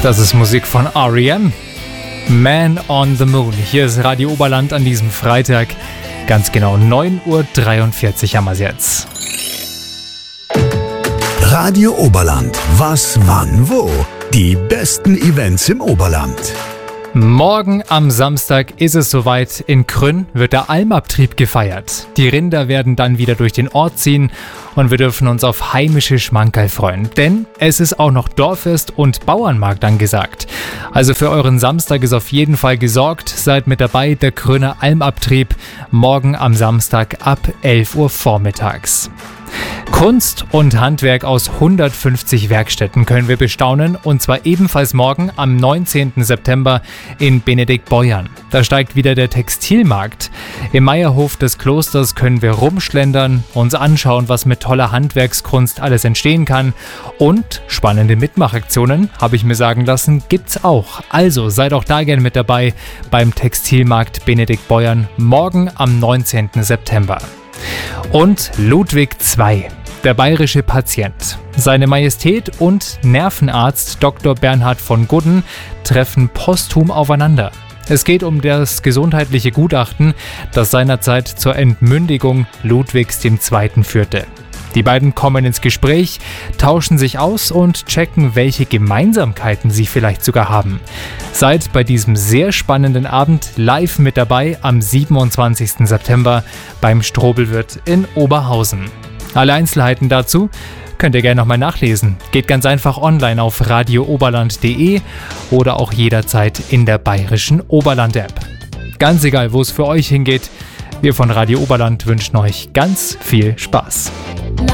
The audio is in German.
Das ist Musik von R.E.M. Man on the Moon. Hier ist Radio Oberland an diesem Freitag. Ganz genau 9:43 Uhr haben wir es jetzt. Radio Oberland. Was, wann, wo? Die besten Events im Oberland. Morgen am Samstag ist es soweit. In Krünn wird der Almabtrieb gefeiert. Die Rinder werden dann wieder durch den Ort ziehen und wir dürfen uns auf heimische Schmankerl freuen. Denn es ist auch noch Dorffest und Bauernmarkt angesagt. Also für euren Samstag ist auf jeden Fall gesorgt. Seid mit dabei, der Krünner Almabtrieb. Morgen am Samstag ab 11 Uhr vormittags. Kunst und Handwerk aus 150 Werkstätten können wir bestaunen, und zwar ebenfalls morgen am 19. September in Benediktbeuern. Da steigt wieder der Textilmarkt. Im Meierhof des Klosters können wir rumschlendern, uns anschauen, was mit toller Handwerkskunst alles entstehen kann, und spannende Mitmachaktionen, habe ich mir sagen lassen, gibt's auch. Also seid auch da gerne mit dabei beim Textilmarkt Benediktbeuern morgen am 19. September. Und Ludwig II, der bayerische Patient. Seine Majestät und Nervenarzt Dr. Bernhard von Gudden treffen posthum aufeinander. Es geht um das gesundheitliche Gutachten, das seinerzeit zur Entmündigung Ludwigs II. Führte. Die beiden kommen ins Gespräch, tauschen sich aus und checken, welche Gemeinsamkeiten sie vielleicht sogar haben. Seid bei diesem sehr spannenden Abend live mit dabei am 27. September beim Strobelwirt in Oberhausen. Alle Einzelheiten dazu könnt ihr gerne nochmal nachlesen. Geht ganz einfach online auf radiooberland.de oder auch jederzeit in der bayerischen Oberland-App. Ganz egal, wo es für euch hingeht, wir von Radio Oberland wünschen euch ganz viel Spaß.